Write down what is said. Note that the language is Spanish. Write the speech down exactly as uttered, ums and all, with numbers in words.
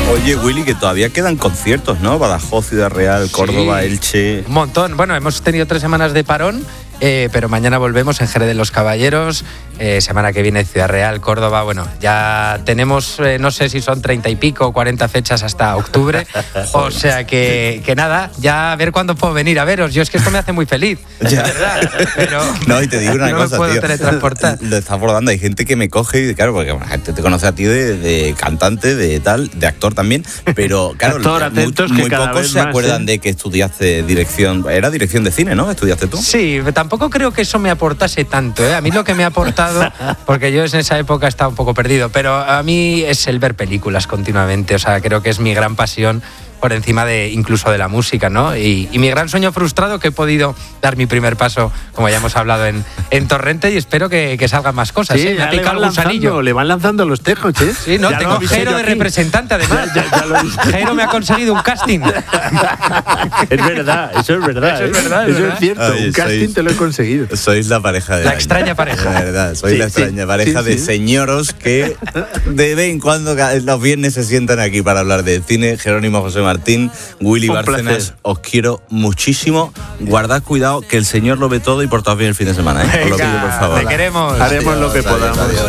Oye, Willy, que todavía quedan conciertos, ¿no? Badajoz, Ciudad Real, Córdoba, sí, Elche. Un montón. Bueno, hemos tenido tres semanas de parón, eh, pero mañana volvemos en Jerez de los Caballeros. Eh, semana que viene Ciudad Real, Córdoba. Bueno, ya tenemos, eh, no sé si son treinta y pico o cuarenta fechas hasta octubre. O sea que, que nada, ya a ver cuándo puedo venir a veros. Yo es que esto me hace muy feliz, ya. de verdad. Pero no, y te digo una no cosa, me puedo tío. teletransportar. Lo está abordando. Hay gente que me coge y, claro, porque la gente te conoce a ti de, de cantante, de tal, de actor también. Pero, claro, actor, atentos, muy, que muy cada pocos vez se más, acuerdan ¿eh? de que estudiaste dirección. Era dirección de cine, ¿no? ¿Estudiaste tú? Sí, tampoco creo que eso me aportase tanto, ¿eh? A mí lo que me ha aportado, porque yo en esa época estaba un poco perdido, pero a mí es el ver películas continuamente. O sea, creo que es mi gran pasión por encima de incluso de la música, ¿no? Y, y mi gran sueño frustrado, que he podido dar mi primer paso, como ya hemos hablado, en, en Torrente, y espero que, que salgan más cosas. Sí, ¿eh? Me ha picado el gusanillo. Lanzando, le van lanzando los tejos, ¿eh? Sí, no, ya tengo Jero de representante, además. Ya, ya, ya lo Jero me ha conseguido un casting. Es verdad, eso es verdad. Eso ¿eh? es verdad, Eso ¿verdad? es cierto, Ay, un casting sois, te lo he conseguido. Sois la pareja de La año. extraña pareja. De verdad, sois Sí, la extraña sí, pareja sí, de sí. señoros que de vez en cuando los viernes se sientan aquí para hablar de cine. Jerónimo José Martín, Willy Un Bárcenas, placer. os quiero muchísimo. Guardad cuidado, que el Señor lo ve todo y portaos bien el fin de semana, ¿eh? Os lo pido, por favor. Te queremos. Haremos lo que Adiós, podamos. adiós.